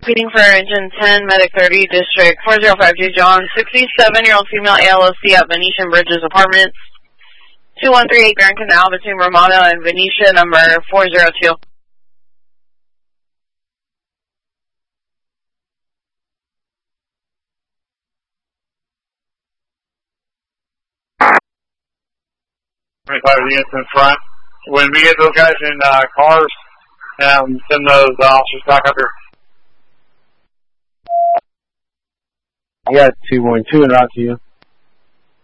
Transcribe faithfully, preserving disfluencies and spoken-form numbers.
Speeding for engine ten, medic thirty, district four zero five two, John, sixty-seven-year-old female A L O C at Venetian Bridges Apartments, two one three eight Grand Canal between Romano and Venetia, number four zero two. twenty-five units in front. When we get those guys in uh, cars, um, send those officers back up here. I got two one two and out to you.